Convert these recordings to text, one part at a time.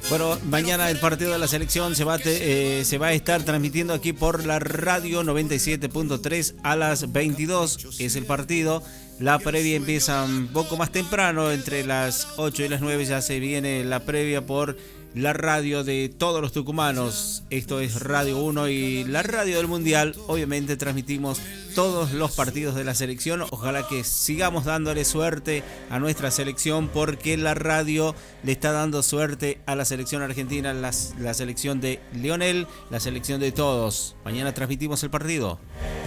Bueno, mañana el partido de la selección se va a estar transmitiendo aquí por la radio 97.3 a las 22. Es el partido. La previa empieza un poco más temprano, entre las 8 y las 9 ya se viene la previa por la radio de todos los tucumanos. Esto es Radio 1 y la radio del Mundial. Obviamente transmitimos todos los partidos de la selección. Ojalá que sigamos dándole suerte a nuestra selección, porque la radio le está dando suerte a la selección argentina, la selección de Lionel, la selección de todos. Mañana transmitimos el partido.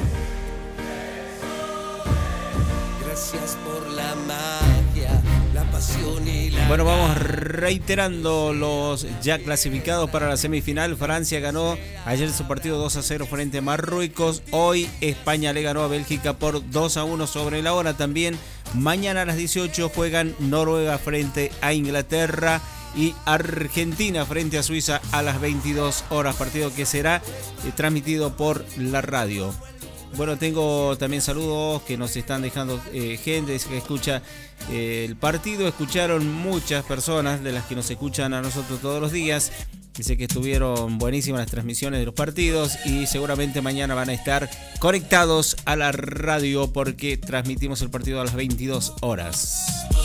Gracias por la magia, la pasión y la... Bueno, vamos reiterando los ya clasificados para la semifinal. Francia ganó ayer su partido 2-0 frente a Marruecos. Hoy España le ganó a Bélgica por 2-1 sobre la hora. También mañana a las 18 juegan Noruega frente a Inglaterra y Argentina frente a Suiza a las 22 horas. Partido que será transmitido por la radio. Bueno, tengo también saludos que nos están dejando gente que escucha el partido. Escucharon muchas personas de las que nos escuchan a nosotros todos los días. Dice que estuvieron buenísimas las transmisiones de los partidos y seguramente mañana van a estar conectados a la radio porque transmitimos el partido a las 22 horas.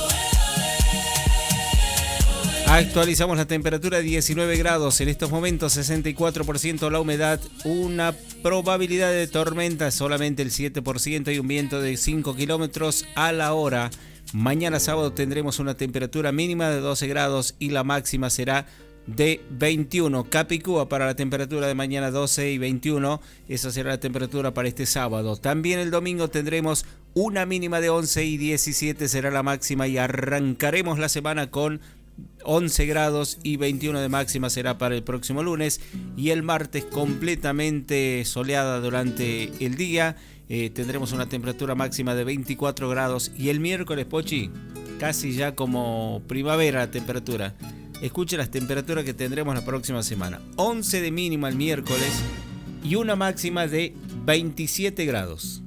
Actualizamos la temperatura de 19 grados, en estos momentos 64% la humedad, una probabilidad de tormenta solamente el 7% y un viento de 5 kilómetros a la hora. Mañana sábado tendremos una temperatura mínima de 12 grados y la máxima será de 21. Capicúa para la temperatura de mañana 12 y 21, esa será la temperatura para este sábado. También el domingo tendremos una mínima de 11 y 17 será la máxima y arrancaremos la semana con 11 grados y 21 de máxima será para el próximo lunes, y el martes completamente soleada durante el día. Tendremos una temperatura máxima de 24 grados y el miércoles, Pochi, casi ya como primavera la temperatura. Escuche las temperaturas que tendremos la próxima semana: 11 de mínima el miércoles y una máxima de 27 grados.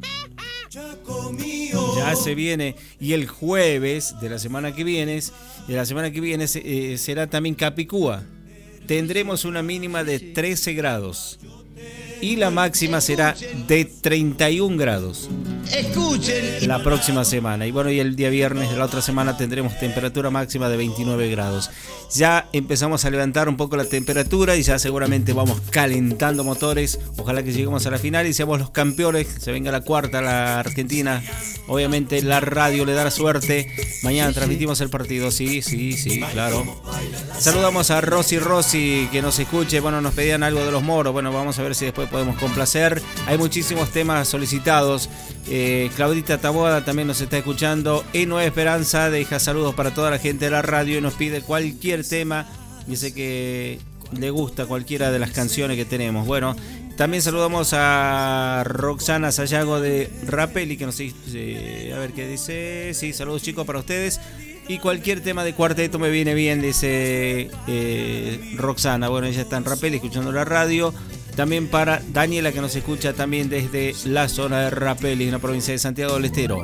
Ya se viene, y el jueves de la semana que viene, será también Capicúa. Tendremos una mínima de 13 grados y la máxima será de 31 grados. Escuchen la próxima semana. Y bueno, y el día viernes de la otra semana tendremos temperatura máxima de 29 grados. Ya empezamos a levantar un poco la temperatura y ya seguramente vamos calentando motores. Ojalá que lleguemos a la final y seamos los campeones. Se venga la cuarta, la Argentina. Obviamente la radio le dará suerte. Mañana transmitimos el partido. Sí, claro. Saludamos a Rosy que nos escuche. Bueno, nos pedían algo de los moros. Bueno, vamos a ver si después podemos complacer. Hay muchísimos temas solicitados. Claudita Taboada también nos está escuchando. Nueva Esperanza deja saludos para toda la gente de la radio y nos pide cualquier tema. Dice que le gusta cualquiera de las canciones que tenemos. Bueno, también saludamos a Roxana Sayago de Rapelli que nos dice, a ver qué dice. Sí, saludos chicos para ustedes. Y cualquier tema de cuarteto me viene bien, dice Roxana. Bueno, ella está en Rapelli escuchando la radio. También para Daniela que nos escucha también desde la zona de Rapelli, en la provincia de Santiago del Estero.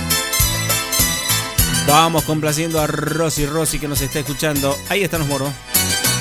Vamos complaciendo a Rosy que nos está escuchando. Ahí están los moros.